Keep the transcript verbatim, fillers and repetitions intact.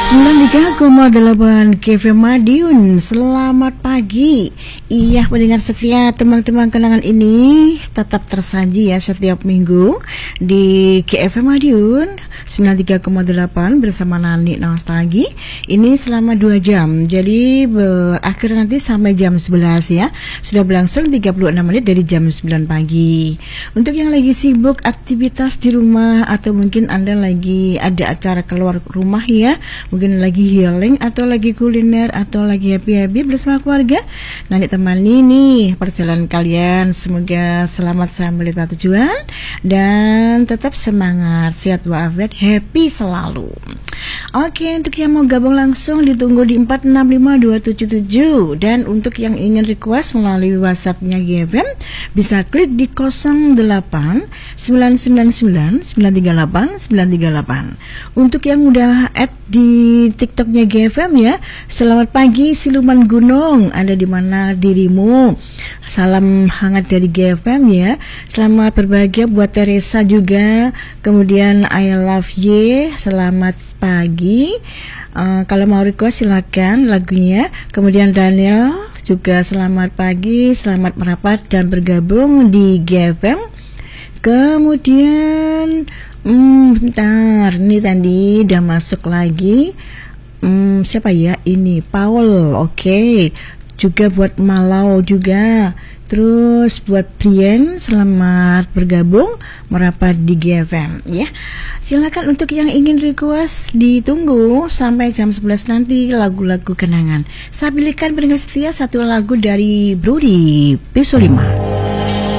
sembilan tiga koma delapan K F M Madiun. Selamat pagi. Iya, pendengar setia, teman-teman kenangan ini tetap tersaji ya setiap minggu di K F M Madiun sembilan tiga koma delapan bersama Nani Nostalgi. Ini selama dua jam. Jadi berakhir nanti sampai jam sebelas ya. Sudah berlangsung tiga puluh enam menit dari jam sembilan pagi. Untuk yang lagi sibuk aktivitas di rumah atau mungkin Anda lagi ada acara keluar rumah ya, mungkin lagi healing atau lagi kuliner atau lagi happy-happy bersama keluarga, nanti temani nih perjalanan kalian. Semoga selamat sampai di tujuan dan tetap semangat, sehat walafiat, happy selalu. Oke, untuk yang mau gabung langsung ditunggu di empat enam lima dua tujuh tujuh, dan untuk yang ingin request melalui WhatsApp-nya G F M bisa klik di nol delapan sembilan sembilan sembilan sembilan tiga delapan sembilan tiga delapan. Untuk yang udah add di TikToknya G F M ya, selamat pagi siluman gunung, ada di mana dirimu? Salam hangat dari G F M ya. Selamat berbahagia buat Teresa juga. Kemudian I love you, selamat pagi. Uh, kalau mau request silakan lagunya. Kemudian Daniel juga selamat pagi, selamat merapat dan bergabung di G F M. Kemudian Hmm, bentar, ini tadi udah masuk lagi. Hmm, siapa ya ini? Paul, oke. Okay. Juga buat Malau juga. Terus buat Brian, selamat bergabung merapat di G F M ya. Silakan untuk yang ingin request ditunggu sampai jam sebelas nanti lagu-lagu kenangan. Saya pilihkan pendengar setia satu lagu dari Brody P lima.